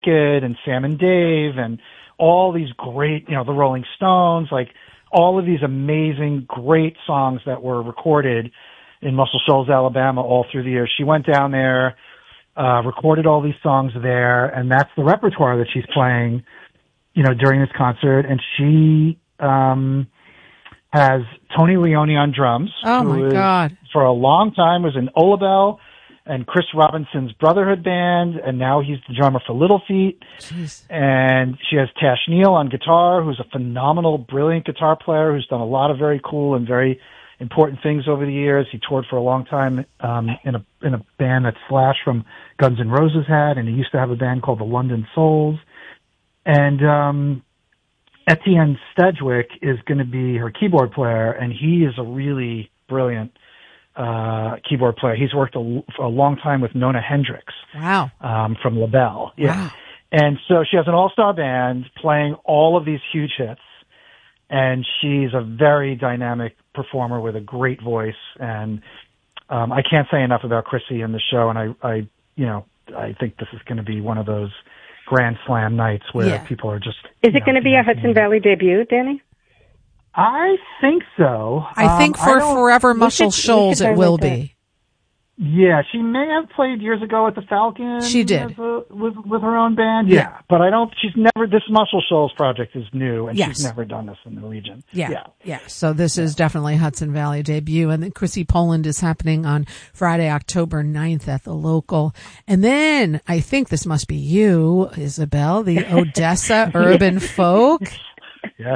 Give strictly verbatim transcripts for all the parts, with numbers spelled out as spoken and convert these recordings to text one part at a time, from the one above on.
Kid and Sam and Dave and all these great, you know, the Rolling Stones, like all of these amazing, great songs that were recorded in Muscle Shoals, Alabama all through the years. She went down there, uh, recorded all these songs there, and that's the repertoire that she's playing, you know, during this concert. And she, um, has Tony Leone on drums. Oh my is, God. For a long time was in Olabelle and Chris Robinson's Brotherhood band, and now he's the drummer for Little Feat. Jeez. And she has Tash Neal on guitar, who's a phenomenal, brilliant guitar player who's done a lot of very cool and very important things over the years. He toured for a long time um, in a in a band that Slash from Guns N' Roses had, and he used to have a band called the London Souls. And um, Etienne Stedgwick is going to be her keyboard player, and he is a really brilliant uh, keyboard player. He's worked a, for a long time with Nona Hendryx. Wow. Um, from LaBelle. Yeah. Wow. And so she has an all-star band playing all of these huge hits, and she's a very dynamic performer with a great voice. And um, I can't say enough about Chrissy in the show, and I, I, you know, I think this is going to be one of those Grand Slam nights where Yeah. people are just... Is it going to be a Hudson Valley debut, Danny? I think so. I think um, for I Forever Muscle should- Shoals should it will highlight be. Yeah, she may have played years ago at the Falcon. She did. as a, with with her own band. Yeah. Yeah. But I don't. She's never. This Muscle Shoals project is new, and Yes. she's never done this in the region. Yeah, Yeah. yeah. So this is definitely Hudson Valley debut. And then Chrissy Poland is happening on Friday, October ninth at the local. And then I think this must be you, Isabel, the Odessa Urban Folk. Yes.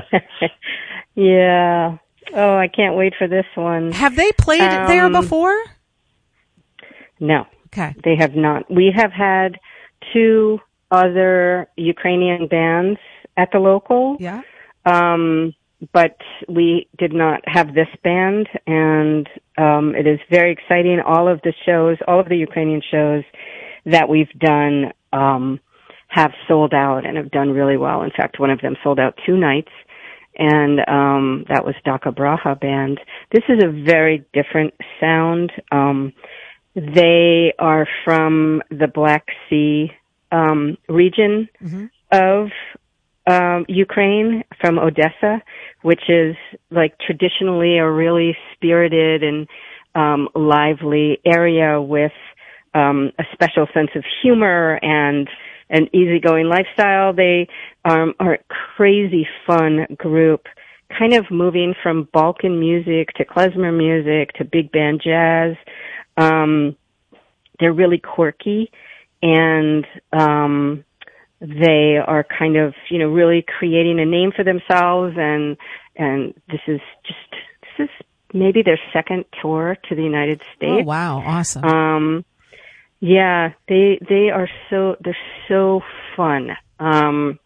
Yeah. Oh, I can't wait for this one. Have they played Um, there before? No, Okay. they have not. We have had two other Ukrainian bands at the local. Yeah. Um, but we did not have this band, and um, it is very exciting. All of the shows, all of the Ukrainian shows that we've done um, have sold out and have done really well. In fact, one of them sold out two nights, and um, that was Daka Braha Band. This is a very different sound. Um, they are from the Black Sea um, region Mm-hmm. of um, Ukraine, from Odessa, which is like traditionally a really spirited and um, lively area with um, a special sense of humor and an easygoing lifestyle. They um, are a crazy fun group, kind of moving from Balkan music to klezmer music to big band jazz. Um, they're really quirky, and um, they are kind of, you know, really creating a name for themselves. And and this is just this is maybe their second tour to the United States. Oh, wow. Awesome. Um, yeah, they, they are so, they're so fun. Um,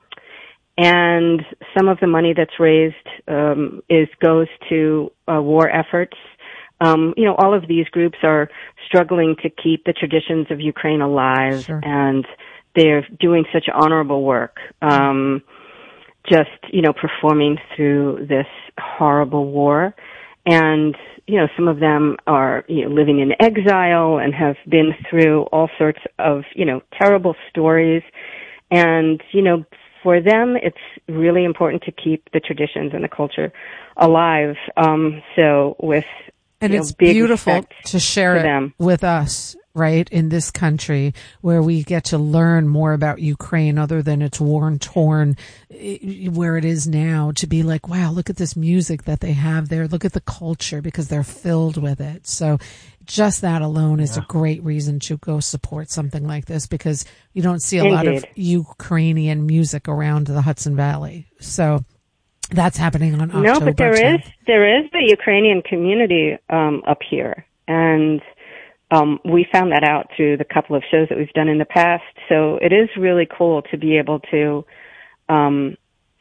and some of the money that's raised, um, is, goes to, uh, war efforts. Um, you know, all of these groups are struggling to keep the traditions of Ukraine alive, Sure. and they're doing such honorable work. Um, just, you know, performing through this horrible war. And, you know, some of them are, you know, living in exile and have been through all sorts of, you know, terrible stories. And, you know, for them, it's really important to keep the traditions and the culture alive. Um, so with, And you it's know, big beautiful respect to share to it them. with us, right, in this country where we get to learn more about Ukraine other than its war-torn, where it is now, to be like, wow, look at this music that they have there. Look at the culture, because they're filled with it. So just that alone is Yeah. a great reason to go support something like this, because you don't see a lot of Indeed. Ukrainian music around the Hudson Valley. So that's happening on October No, but there is tenth. there is the Ukrainian community um, up here, and um, we found that out through the couple of shows that we've done in the past. So it is really cool to be able to, um,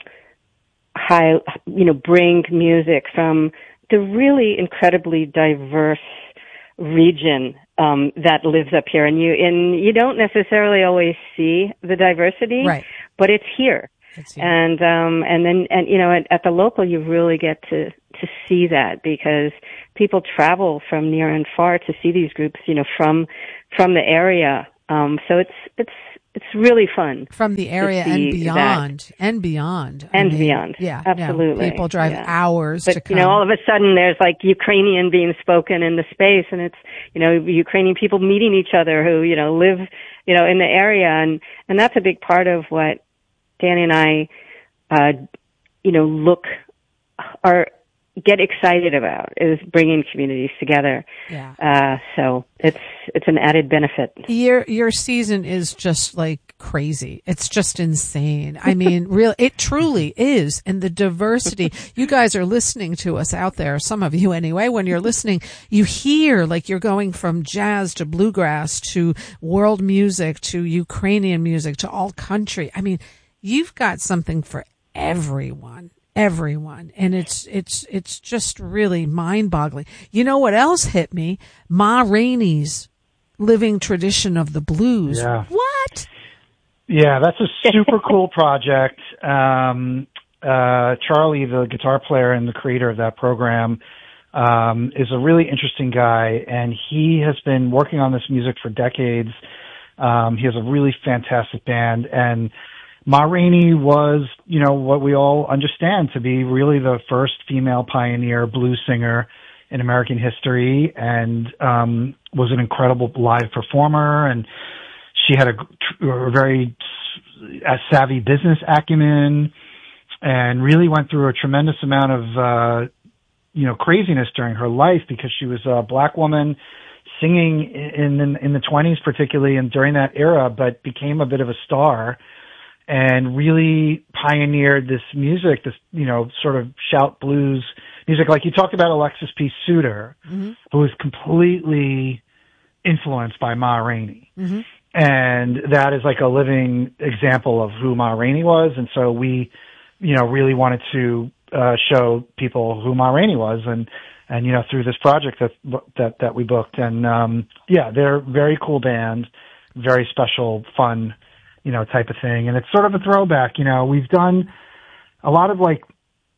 high, you know, bring music from the really incredibly diverse region um, that lives up here, and you and you don't necessarily always see the diversity, Right. but it's here. It's here. And, um, and then, and, you know, at, at the local, you really get to, to see that, because people travel from near and far to see these groups, you know, from, from the area. Um, so it's, it's, it's really fun. From the area and beyond, that. and beyond. And I mean, beyond. Yeah. Absolutely. Yeah. People drive yeah. hours but, to come. You know, all of a sudden there's like Ukrainian being spoken in the space, and it's, you know, Ukrainian people meeting each other who, you know, live, you know, in the area. And, and that's a big part of what Danny and I, uh, you know, look, are, get excited about is bringing communities together. Yeah. Uh, so it's, it's an added benefit. Your, your season is just like crazy. It's just insane. I mean, real, it truly is. And the diversity, you guys are listening to us out there, some of you anyway, when you're listening, you hear like you're going from jazz to bluegrass to world music to Ukrainian music to all country. I mean, you've got something for everyone. Everyone. And it's, it's, it's just really mind boggling. You know what else hit me? Ma Rainey's Living Tradition of the Blues. Yeah. What? Yeah, that's a super cool project. Um, uh, Charlie, the guitar player and the creator of that program, um, is a really interesting guy, and he has been working on this music for decades. Um, he has a really fantastic band, and Ma Rainey was, you know, what we all understand to be really the first female pioneer blues singer in American history, and um, was an incredible live performer. And she had a, a very a savvy business acumen, and really went through a tremendous amount of, uh, you know, craziness during her life, because she was a black woman singing in in, in the twenties, particularly, and during that era, but became a bit of a star. And really pioneered this music, this, you know, sort of shout blues music. Like you talked about Alexis P. Suter, mm-hmm. who was completely influenced by Ma Rainey. Mm-hmm. And that is like a living example of who Ma Rainey was. And so we, you know, really wanted to uh, show people who Ma Rainey was, and, and, you know, through this project that, that, that we booked. And, um, yeah, they're a very cool band, very special, fun, you know, type of thing. And it's sort of a throwback. You know, we've done a lot of like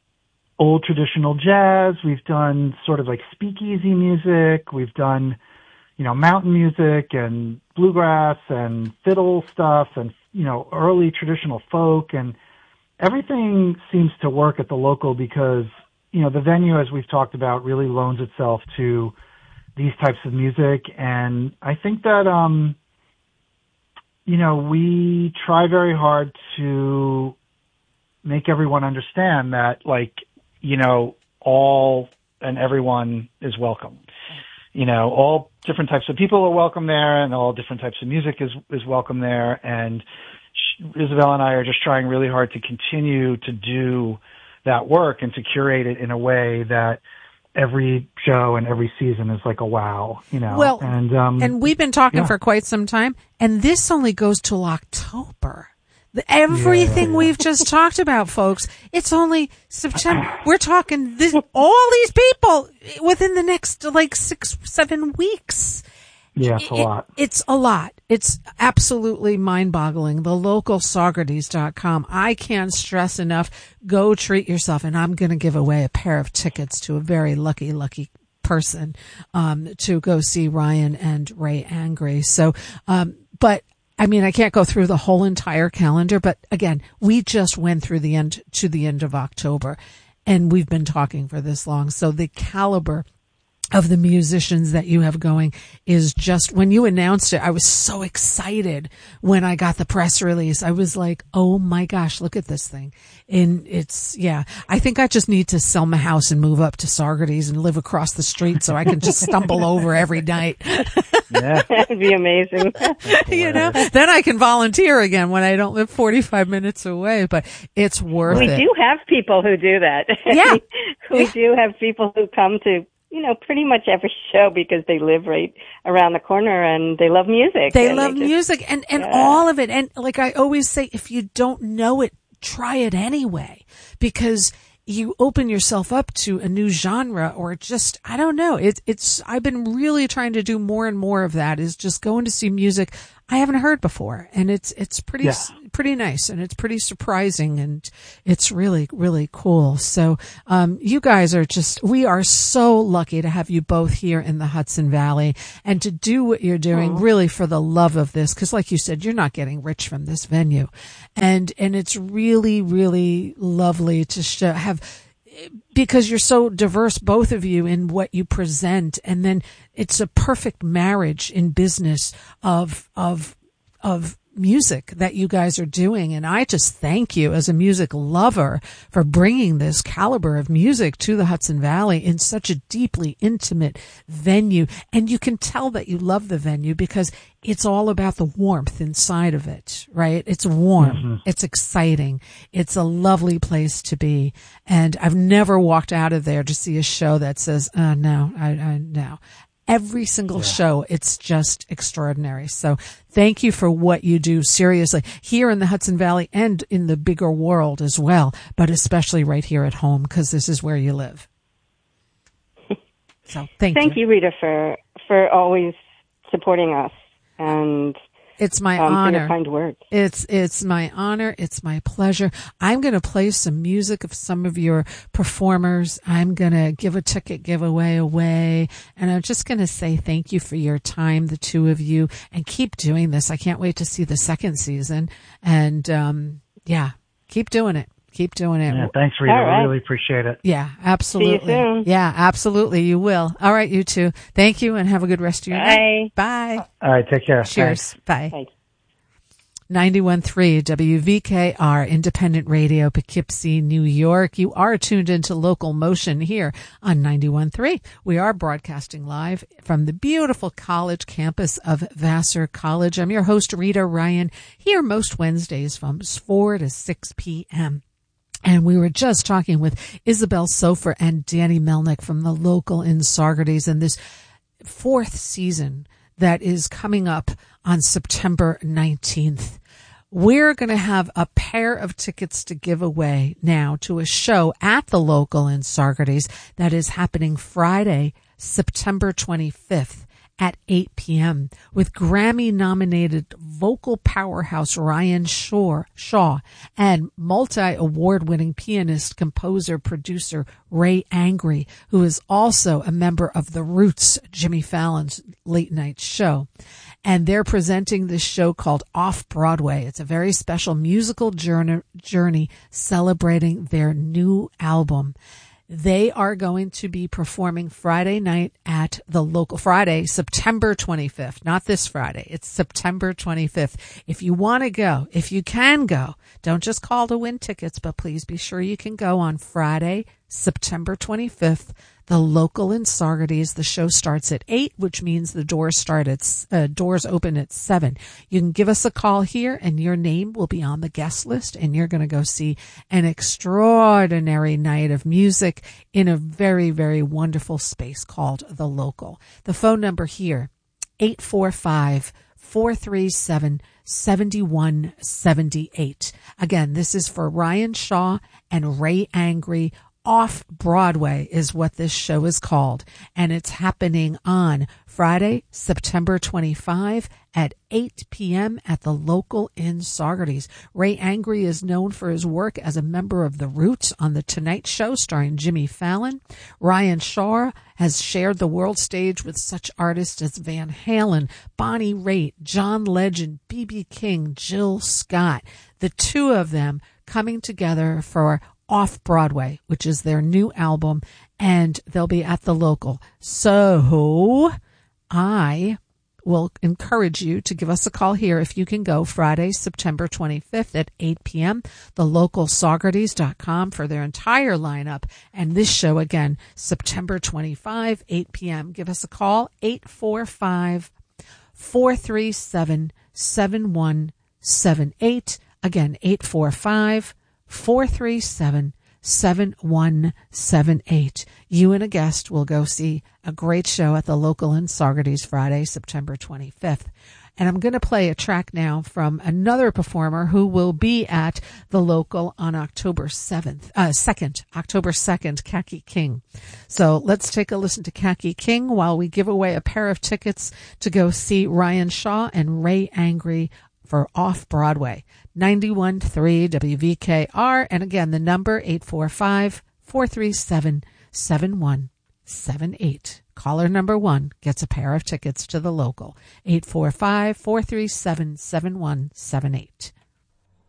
old traditional jazz. We've done sort of like speakeasy music. We've done, you know, mountain music and bluegrass and fiddle stuff and, you know, early traditional folk, and everything seems to work at the local because, you know, the venue, as we've talked about, really loans itself to these types of music. And I think that, um, you know, we try very hard to make everyone understand that, like, you know, all and everyone is welcome. You know, all different types of people are welcome there, and all different types of music is, is welcome there. And Isabel and I are just trying really hard to continue to do that work and to curate it in a way that every show and every season is like a wow, you know. Well, and um, and we've been talking yeah. for quite some time, and this only goes till October. The, everything yeah, yeah. we've just talked about, folks, it's only September. We're talking this, all these people within the next like six, seven weeks. Yeah, it's a it, lot. It's a lot. It's absolutely mind-boggling. The local Saugerties dot com. I can't stress enough. Go treat yourself. And I'm going to give away a pair of tickets to a very lucky, lucky person, um, to go see Ryan and Ray Angry. So, um, but I mean, I can't go through the whole entire calendar, but again, we just went through the end to the end of October, and we've been talking for this long. So the caliber of the musicians that you have going is just, when you announced it, I was so excited when I got the press release. I was like, oh my gosh, look at this thing. And it's, yeah, I think I just need to sell my house and move up to Saugerties and live across the street so I can just stumble over every night. Yeah. That'd be amazing. You know, then I can volunteer again when I don't live forty-five minutes away, but it's worth we it. We do have people who do that. Yeah. we yeah. do have people who come to, you know, pretty much every show because they live right around the corner and they love music. They and love they just, music and, and yeah. all of it. And like I always say, if you don't know it, try it anyway, because you open yourself up to a new genre, or just, I don't know. It's, it's, I've been really trying to do more and more of that, is just going to see music I haven't heard before. And it's, it's pretty, Yeah. pretty nice, and it's pretty surprising, and it's really, really cool. So, um, you guys are just, we are so lucky to have you both here in the Hudson Valley and to do what you're doing Aww. really for the love of this. Cause like you said, you're not getting rich from this venue. And, and it's really, really lovely to show, have, because you're so diverse, both of you, in what you present. And then it's a perfect marriage in business of, of, of music that you guys are doing. And I just thank you as a music lover for bringing this caliber of music to the Hudson Valley in such a deeply intimate venue. And you can tell that you love the venue because it's all about the warmth inside of it, right? It's warm. Mm-hmm. It's exciting. It's a lovely place to be. And I've never walked out of there to see a show that says, uh, no, I, I, no. Every single yeah. show, it's just extraordinary. So thank you for what you do, seriously, here in the Hudson Valley and in the bigger world as well, but especially right here at home, because this is where you live. So thank, thank you. Thank you, Rita, for, for always supporting us. And it's my um, honor. For your kind words. It's it's my honor. It's my pleasure. I'm going to play some music of some of your performers. I'm going to give a ticket giveaway away, and I'm just going to say thank you for your time, the two of you, and keep doing this. I can't wait to see the second season, and um, yeah, keep doing it. Keep doing it. Yeah, thanks, Rita. All right. I really appreciate it. Yeah, absolutely. See you soon. Yeah, absolutely. You will. All right, you two. Thank you, and have a good rest of your Bye. night. Bye. All right, take care. Cheers. Thanks. Bye. Thanks. ninety-one point three W V K R, Independent Radio, Poughkeepsie, New York. You are tuned into Local Motion here on ninety-one point three. We are broadcasting live from the beautiful college campus of Vassar College. I'm your host, Rita Ryan, here most Wednesdays from four to six p.m. And we were just talking with Isabel Sofer and Danny Melnick from the Local in Saugerties in this fourth season that is coming up on September nineteenth. We're going to have a pair of tickets to give away now to a show at the Local in Saugerties that is happening Friday, September twenty-fifth at eight p.m. with Grammy-nominated vocal powerhouse Ryan Shaw, Shaw and multi-award-winning pianist, composer, producer Ray Angry, who is also a member of The Roots, Jimmy Fallon's late-night show. And they're presenting this show called Off-Broadway. It's a very special musical journey, journey celebrating their new album. They are going to be performing Friday night at the Local, Friday, September twenty-fifth, not this Friday. It's September twenty-fifth. If you want to go, if you can go, don't just call to win tickets, but please be sure you can go on Friday, September twenty-fifth, the Local in Saugerties. The show starts at eight, which means the doors start at, uh, doors open at seven. You can give us a call here and your name will be on the guest list, and you're going to go see an extraordinary night of music in a very, very wonderful space called the Local. The phone number here, eight four five, four three seven, seven one seven eight. Again, this is for Ryan Shaw and Ray Angry. Off-Broadway is what this show is called, and it's happening on Friday, September twenty-fifth at eight p.m. at the Local in Saugerties. Ray Angry is known for his work as a member of The Roots on The Tonight Show starring Jimmy Fallon. Ryan Shaw has shared the world stage with such artists as Van Halen, Bonnie Raitt, John Legend, B B King, Jill Scott. The two of them coming together for Off-Broadway, which is their new album, and they'll be at the Local. So I will encourage you to give us a call here if you can go Friday, September twenty-fifth at eight p.m. the local saugerties dot com for their entire lineup. And this show again, September twenty-fifth, eight p.m. Give us a call, eight four five, four three seven, seven one seven eight. Again, eight four five, four three seven, seven one seven eight. You and a guest will go see a great show at the Local in Saugerties Friday, September twenty-fifth. And I'm going to play a track now from another performer who will be at the local on October seventh, uh, second, October second, Kaki King. So let's take a listen to Kaki King while we give away a pair of tickets to go see Ryan Shaw and Ray Angry for Off Broadway. ninety-one point three W V K R. And again, the number eight four five, four three seven, seven one seven eight. Caller number one gets a pair of tickets to the local. eight four five, four three seven, seven one seven eight.